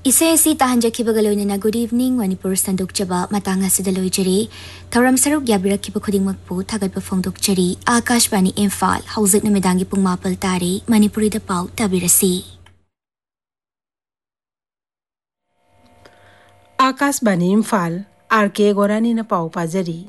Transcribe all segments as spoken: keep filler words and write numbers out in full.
इसे असी ताहंजखिबगा लोइनना good evening Manipur संदोकचबा matang asida loijari tharam saruk yabirakhiba khudingmakpu thagatpa phongdokchari Akashbani Imphal hauzik numidangi pung mapal tari Manipuri da pau tabirasi Akashbani Imphal R K Gorani na pau pajari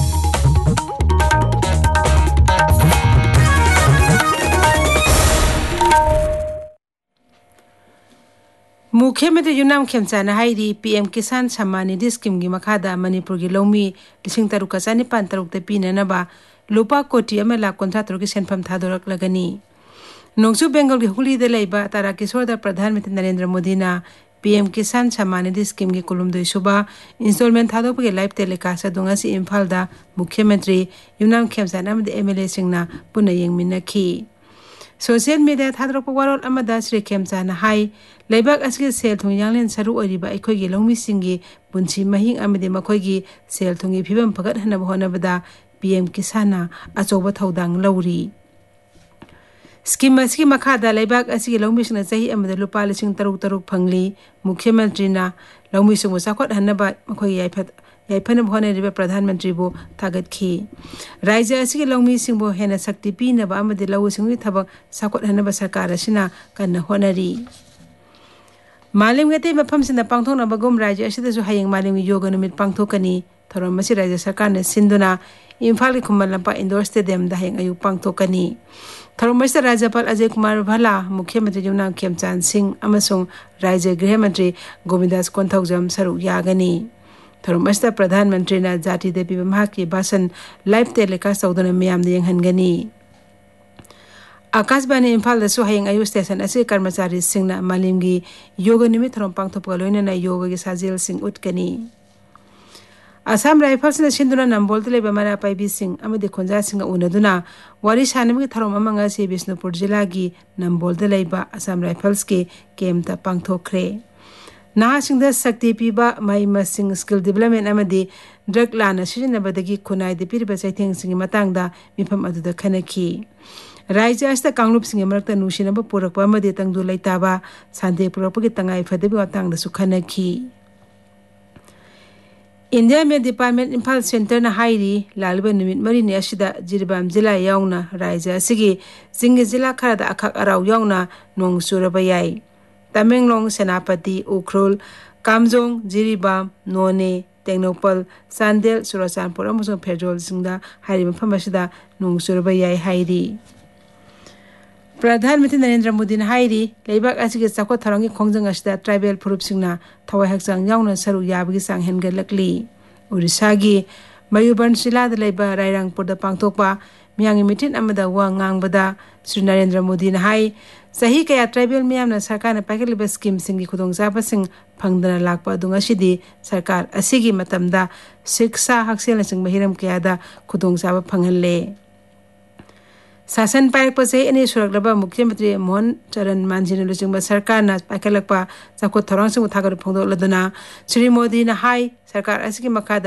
मुख्यमंत्री Yumnam खेमचाना हाइरी PM किसान Samman Nidhi scheme की मखादा मणिपुर की लौमी लिसिंग तरुक का चानिपान तरुक ते पीननबा लुपा कोटी अमा लाख कुंथा तरुक की सेनफम थादोरकलगनी नोंगसु बेंगल की हुगली दे लैबा तारा किशोर प्रधानमंत्री नरेंद्र मोदी ना पीएम किसान सम्मान निधि स्कीम की कुलुम दुई सुबा इंस्टॉलमेंट थादोप के लाइव टेलीकास्ट दुंगासी इम्फाल दा मुख्यमंत्री युमनाम खेमचाना अमदे एमएलए सिंगना पुना येंगमिनखी सोशल मीडिया थादरक वारोल अमदा श्री खेमचाना हाई लेबाक असके सेल थुंग यांगलेन सरु ओरिबा अखोगी लौमी सिंगी पुंसी महिंग अमदे मखोगी सेल थुंगी फिबम फगत हनब होनबदा पीएम किसाना अचोबा थौदांग लौरी स्कीम असकी मखादा लेबाक असकी लौमी सिंगना सही अमदे लुपा लिसिंग तरुक तरुक फंगली मुख्यमंत्री ना लौमी सिंगो साखोट हनबा मखोगी याइफत याइफन होनेरिबा प्रधानमंत्री बो थागतखी राज्य असकी लौमी सिंगबो हेना शक्ति पीनबा अमदे लौ सिंगनि थबक साखोट हनबा सरकार असिना कन्ना होनरी मालिम गते मफम सिना पांगथोंना बगुम राज्य असिदसु हयेंग मालिम योग नुमित पांगथोकनी थोरम मसि राज्य सरकार ने सिंधुना इम्फाल की खुमल लंपा इंडोर स्टेडियम दा हेंग अयु पांगथोकनी थोरम मसि राज्यपाल अजय कुमार भला मुख्यमंत्री युमनाम खेमचान सिंह अमसुंग राज्य गृह मंत्री गोविंदास कोंथौजम सरुक यागनी थोरम मसि प्रधानमंत्री ना जाति देवी महा की भाषण लाइव टेलीकास्ट तौदना मियाम दे यंगहनगनी आकाशवाणी इम्फाल दसु हयेंग अयु स्टेशन असे कर्मचारी सिंगना मालिमगी योग निमित थोरम पांगथोपगा लोइनना योग की साजेल सिंह उठकनी असम राइफल्स ने सिंधुना नंबोल तले बमरा पाइबी सिंह अमदे खोंजा सिंह उनदुना वारी सानमगी थोरम अमंगा से बिष्णुपुर जिला की नंबोल तलेबा असम राइफल्स के केम ता पांगथोखरे नहा सिंह शक्ति पीबा माइमा सिंह स्किल डेवलपमेंट अमदे ड्रग लाना सिजनबदगी खुनाई दे पिरबा चैथेंग सिंह मतंगदा मिफम अदुदा खनखी राज्य अस्त कांगलुप सिंह मरक्ता नुसिनब पुरकपा अमदे तंगदु लैताबा शांति पुरकपगी तंगाई फदेबी मतंगदा सुखनखी इंडिया में डिपार्टमेंट इम्फाल सेंटर ना हाइरी लालबा निमित मरिने असिदा जिरिबाम जिला यावना राज्य असिगी जिंग जिला खरादा अखक अराव यावना नोंग सुरबा याई तमेंगलोंग सेनापति उखरुल कामजोंग जिरिबाम नोने टेक्नोपल सांदेल सुरचानपुर अमसुंग फेजोल सिंगदा हाइरी मफम असिदा नोंग सुरबा याई हाइरी प्रधानमंत्री नरेंद्र मोदी ने हाइरी लेबाक असके चाखो थरंगी खोंजंग असिदा ट्राइबल फुरुप सिंगना थवाई हक्सांग यावना सरु याबगी सांग हेनगलकली उड़ीसागी मयूरभंज जिलाद लेबा रायरंगपुरदा पांगथोकपा मियांगी मिटिन अमदा वा ngangbada श्री नरेंद्र मोदी ने हाई सही कया ट्राइबल मियामना सरकार ने पाइकलिबा स्कीम सिंगी खुदोंगजाबा सिंग फंगदना लाकपा दुंगासिदी सरकार असिगी मतमदा शिक्षा हक्सेल सिंग महिरम कयादा खुदोंगजाबा फंगहले शासन पायक से एने सुरक्षबा मुख्यमंत्री मोहन चरण मांझीने लुचिंबा सरकार ना पाइकलकपा चाखो थरंग सिंग थागर फोंदोलदना श्री मोदी ने हाई सरकार असकी मखादा